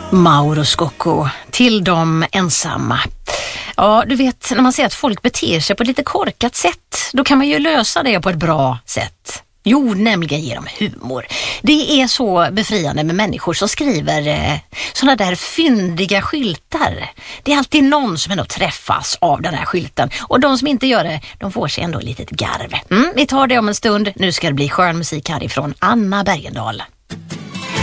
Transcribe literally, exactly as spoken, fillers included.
Mauro Scocco, till de ensamma. Ja, du vet, när man ser att folk beter sig på ett lite korkat sätt, då kan man ju lösa det på ett bra sätt. Jo, nämligen genom humor. Det är så befriande med människor som skriver eh, såna där fyndiga skyltar. Det är alltid någon som ändå träffas av den här skylten. Och de som inte gör det, de får sig ändå ett litet garv. Mm, vi tar det om en stund. Nu ska det bli skön musik härifrån Anna Bergendahl.